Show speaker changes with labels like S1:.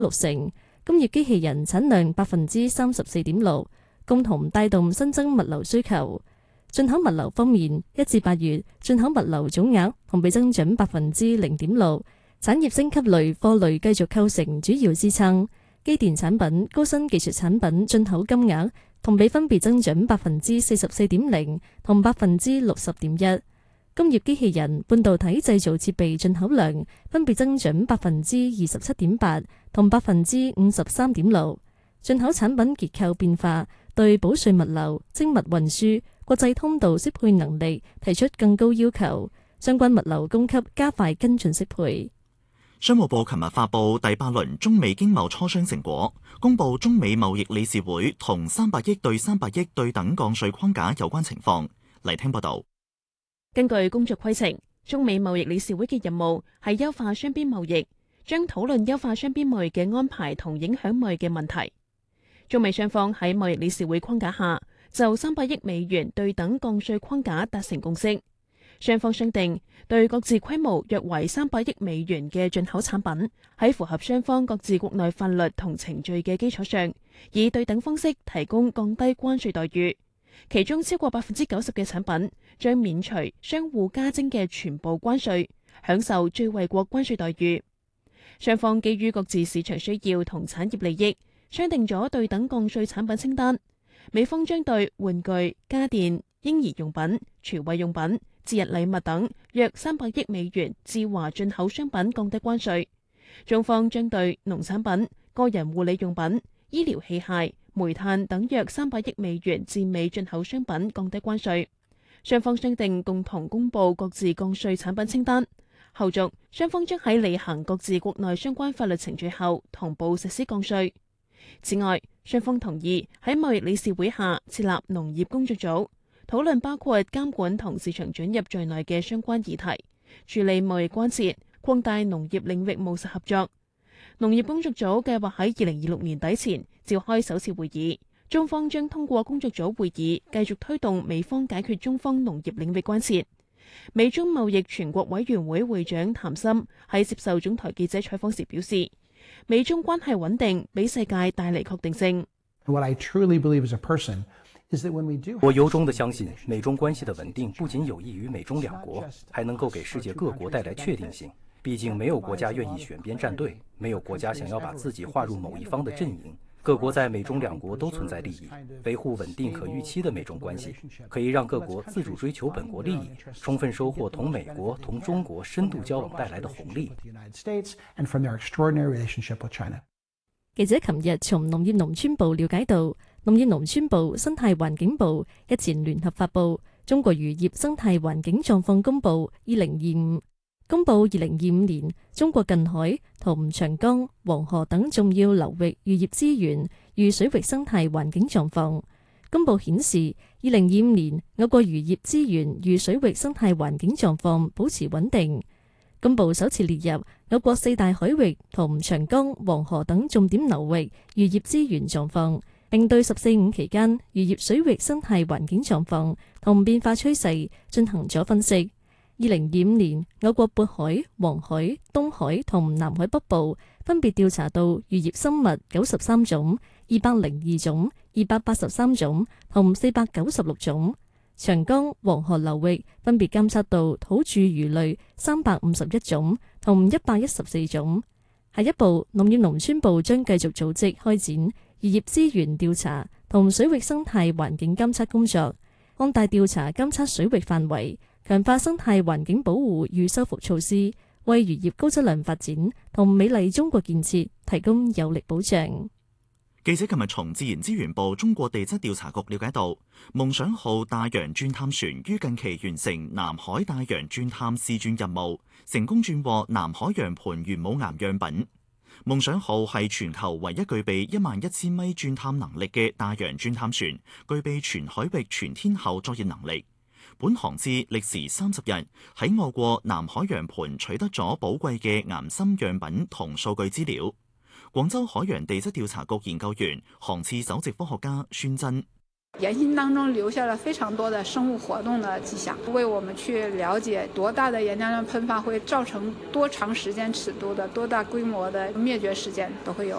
S1: 成，工業機器人產量34.6%，共同帶動新增物流需求。進口物流方面，1至8月進口物流總額同比增長0.6%，產業升級類貨類繼續構成主要支撐。機電產品、高新技術產品進口金額同比分別增長44.0%同60.1%。工業機器人、半導體製造設備進口量分別增長27.8%同53.6%。進口產品結構變化對保稅物流、精密運輸、國際通道適配能力提出更高要求，相關物流供給加快跟進適配。
S2: 商務部琴日發布第8輪中美經貿磋商成果，公布中美貿易理事會同300億對300億對等降稅框架有關情況。黎聽報道。
S3: 根據工作規程，中美貿易理事會嘅任務係優化雙邊貿易，將討論優化雙邊貿易嘅安排同影響貿易嘅問題。中美雙方喺貿易理事會框架下，就300億美元對等降稅框架達成共識。雙方商定對各自規模約為300億美元嘅進口產品，喺符合雙方各自國內法律同程序嘅基礎上，以對等方式提供降低關稅待遇。其中超過90%嘅產品將免除相互加徵嘅全部關稅，享受最惠國關稅待遇。雙方基於各自市場需要同產業利益，商定咗對等降稅產品清單。美方將對玩具、家電、嬰兒用品、廚衛用品、節日禮物等約300億美元至華進口商品降低關稅，中方將對農產品、個人護理用品、醫療器械、煤炭等約300億美元至美進口商品降低關稅。雙方商定共同公布各自降稅產品清單，後續雙方將喺履行各自國內相關法律程序後同步實施降稅。此外，雙方同意喺貿易理事會下設立農業工作組，討論包括監管同市場准入在內嘅相關議題，處理貿易關切，擴大農業領域務實合作。農業工作組計劃喺2026年底前召開首次會議，中方將通過工作組會議繼續推動美方解決中方農業領域關切。美中貿易全國委員會會長譚森喺接受總台記者採訪時表示，美中關係穩定俾世界帶嚟確定性。
S4: 我由衷地相信，美中關係的穩定不僅有益於美中兩國，還能夠給世界各國帶來確定性。畢竟沒有國家願意選邊站隊，沒有國家想要把自己劃入某一方的陣營。各國在美中兩國都存在利益，維護穩定可預期的美中關係，可以讓各國自主追求本國利益，充分收穫同美國、同中國深度交往帶來的紅利。
S1: 記者琴日從農業農村部了解到，農業農村部、生態環境部日前聯合發布《中國漁業生態環境狀況公佈2025》，公佈2025年中國近海同長江、黃河等重要流域漁業資源與水域生態環境狀況。公佈顯示，2025年我國漁業資源與水域生態環境狀況保持穩定。公佈首次列入我國4大海域同長江、黃河等重點流域漁業資源狀況，並對十四五期間漁業水域生態環境狀況同變化趨勢進行咗分析。2025年，我國渤海、黃海、東海同南海北部分別調查到漁業生物93種、202種、283種同496種。長江、黃河流域分別監測到土著魚類351種同114種。下一步，農業農村部將繼續組織開展漁業資源調查同水域生態環境監測工作，擴大調查監測水域範圍，強化生態環境保護與修復措施，為漁業高質量發展同美麗中國建設提供有力保障。
S2: 記者琴日從自然資源部中國地質調查局了解到，夢想號大洋鑽探船於近期完成南海大洋鑽探試鑽任務，成功鑽獲南海洋盤玄武岩樣品。夢想號係全球唯一具備11000米鑽探能力嘅大洋鑽探船，具備全海域全天候作業能力。本航次歷時30日，喺我國南海洋盤取得咗寶貴嘅岩深樣品同數據資料。廣州海洋地質調查局研究員、航次首席科學家孫真。
S5: 岩心当中留下了非常多的生物活动的迹象，为我们去了解多大的岩浆喷发会造成多长时间尺度的多大规模的灭绝事件都会有。